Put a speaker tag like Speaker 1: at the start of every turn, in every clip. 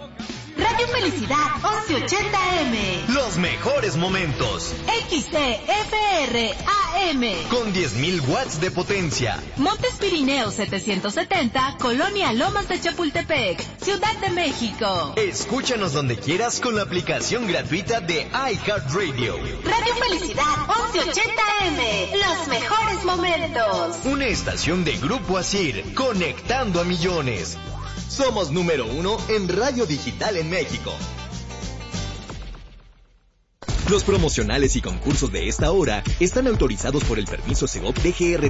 Speaker 1: Radio Felicidad 1180M.
Speaker 2: Los mejores momentos.
Speaker 1: XCFR AM.
Speaker 2: Con 10.000 watts de potencia.
Speaker 1: Montes Pirineos 770, Colonia Lomas de Chapultepec, Ciudad de México.
Speaker 2: Escúchanos donde quieras con la aplicación gratuita de iHeartRadio.
Speaker 1: Radio Felicidad 1180M. Los mejores momentos.
Speaker 2: Una estación de Grupo Asir, conectando a millones. Somos número 1 en radio digital en México. Los promocionales y concursos de esta hora están autorizados por el permiso Segov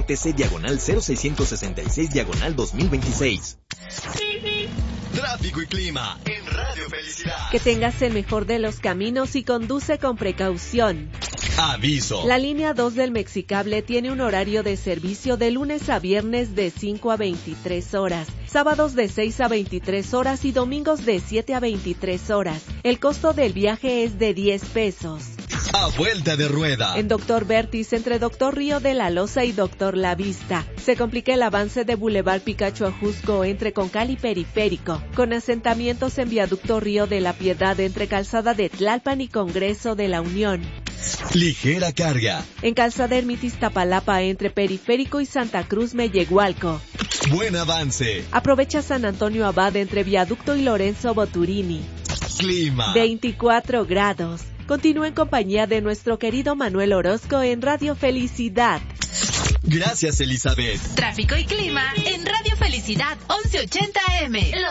Speaker 2: DGRTC/0666/2026. Tráfico y clima en Radio Felicidad.
Speaker 3: Que tengas el mejor de los caminos y conduce con precaución.
Speaker 2: Aviso.
Speaker 3: La línea 2 del Mexicable tiene un horario de servicio de lunes a viernes de 5 a 23 horas, sábados de 6 a 23 horas y domingos de 7 a 23 horas. El costo del viaje es de 10 pesos.
Speaker 2: A vuelta de rueda.
Speaker 3: En Dr. Vertis, entre Dr. Río de la Loza y Dr. La Vista, se complica el avance de Boulevard Picacho a Jusco entre Concal y Periférico, con asentamientos en Viaducto Río de la Piedad entre Calzada de Tlalpan y Congreso de la Unión.
Speaker 2: Ligera carga.
Speaker 3: En Calzada Ermita Iztapalapa entre Periférico y Santa Cruz Mellehualco.
Speaker 2: Buen avance.
Speaker 3: Aprovecha San Antonio Abad entre Viaducto y Lorenzo Boturini.
Speaker 2: Clima.
Speaker 3: 24 grados. Continúa en compañía de nuestro querido Manuel Orozco en Radio Felicidad.
Speaker 2: Gracias, Elizabeth.
Speaker 1: Tráfico y clima en Radio Felicidad 1180M.